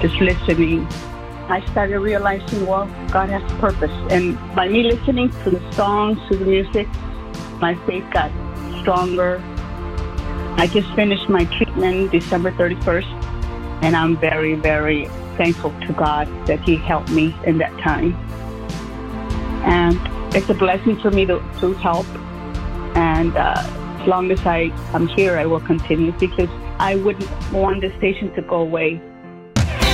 just listening, I started realizing, well, God has a purpose. And by me listening to the songs, to the music, my faith got stronger. I just finished my treatment December 31st, and I'm very, very thankful to God that He helped me in that time. And it's a blessing for me to help. And as long as I'm here, I will continue, because I wouldn't want the station to go away.